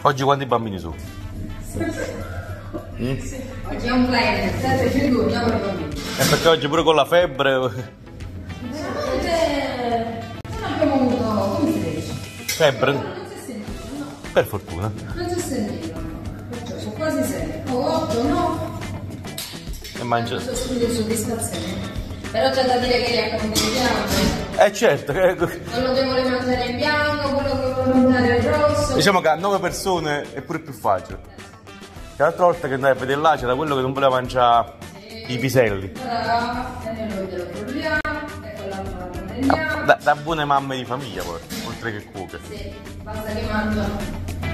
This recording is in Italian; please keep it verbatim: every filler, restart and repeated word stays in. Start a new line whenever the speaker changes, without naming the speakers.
Oggi quanti bambini su?
Mm? Sì. Oggi è un plan, sette cento andiamo ai bambini.
E perché oggi pure con la febbre...
Veramente... non abbiamo avuto... come si dice?
Febbre?
Non si è sentito, no.
Per fortuna.
Non si è sentito. Perciò sono quasi sette. O otto, no?
E mangia...
Sono subito soddisfazione. Però c'è da dire che li accompagniamo.
Eh certo,
non lo devono mangiare in bianco, quello che vuole mangiare in rosso.
Diciamo che a nove persone è pure più facile. L'altra volta che andai a vedere là c'era quello che non voleva mangiare sì. I piselli.
Allora, e noi te lo proviamo, e quell'altro lo prendiamo.
Da, da buone mamme di famiglia poi, oltre che cuoche.
Sì, basta che mangiano.